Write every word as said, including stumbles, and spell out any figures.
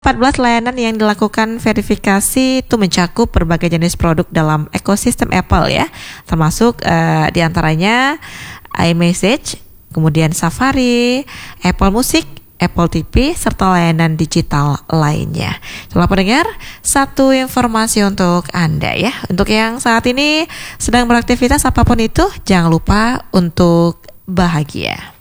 empat belas layanan yang dilakukan verifikasi itu mencakup berbagai jenis produk dalam ekosistem Apple ya, termasuk uh, diantaranya iMessage, kemudian Safari, Apple Music, Apple T V, serta layanan digital lainnya. Itulah pendengar, satu informasi untuk Anda ya. Untuk yang saat ini sedang beraktivitas apapun itu, jangan lupa untuk bahagia.